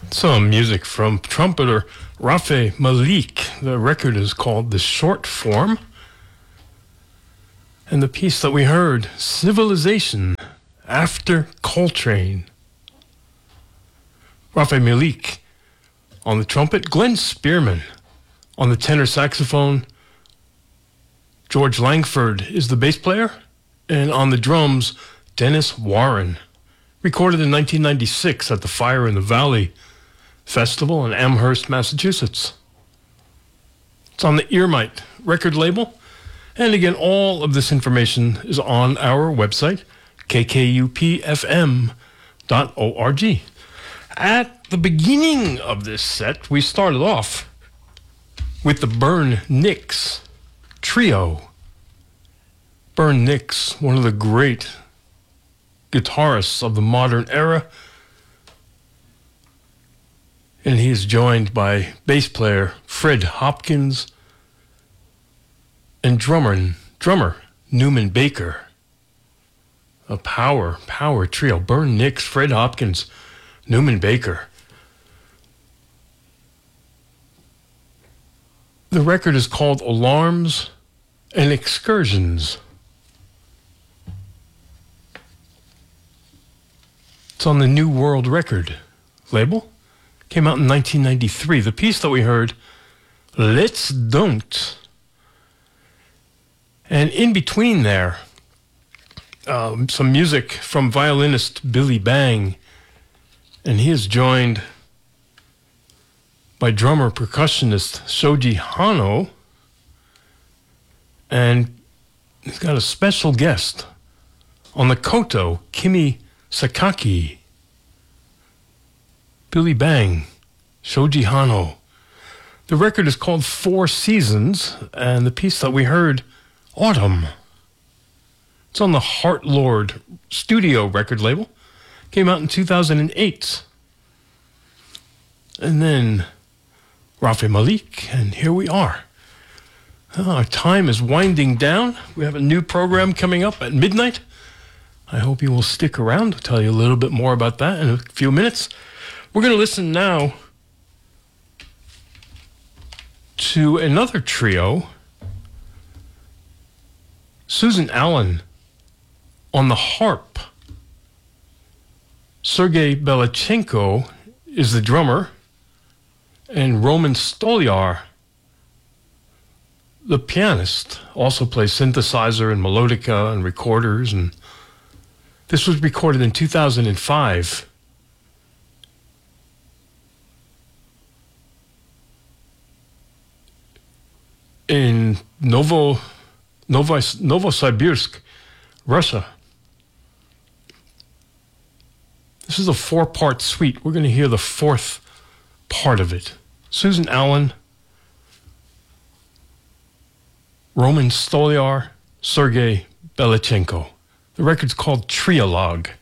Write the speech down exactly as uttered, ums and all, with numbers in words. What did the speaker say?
Some music from trumpeter Rafi Malik. The record is called The Short Form. And the piece that we heard, Civilization, after Coltrane. Rafi Malik on the trumpet, Glenn Spearman on the tenor saxophone, George Langford is the bass player, and on the drums, Dennis Warren. Recorded in nineteen ninety-six at the Fire in the Valley Festival in Amherst, Massachusetts. It's on the Earmite record label. And again, all of this information is on our website, k k u p f m dot org. At the beginning of this set, we started off with the Bern Nix Trio. Bern Nix, one of the great guitarists of the modern era. And he is joined by bass player Fred Hopkins and drummer, drummer Newman Baker. A power, power trio. Bern Nix, Fred Hopkins, Newman Baker. The record is called Alarms and Excursions. It's on the New World Record label. Came out in nineteen ninety-three. The piece that we heard, Let's Don't. And in between there, um, some music from violinist Billy Bang. And he is joined by drummer percussionist Shoji Hano. And he's got a special guest on the koto, Kimi Sakaki. Billy Bang, Shoji Hano. The record is called Four Seasons, and the piece that we heard, Autumn. It's on the Heart Lord studio record label. Came out in two thousand eight. And then Rafi Malik, and here we are. Oh, our time is winding down. We have a new program coming up at midnight. I hope you will stick around. I'll tell you a little bit more about that in a few minutes. We're going to listen now to another trio. Susan Allen on the harp. Sergei Belichenko is the drummer, and Roman Stolyar, the pianist, also plays synthesizer and melodica and recorders. And this was recorded in two thousand five. In Novo, Novo, Novosibirsk, Russia. This is a four-part suite. We're going to hear the fourth part of it. Susan Allen, Roman Stolyar, Sergei Belichenko. The record's called Trialogue.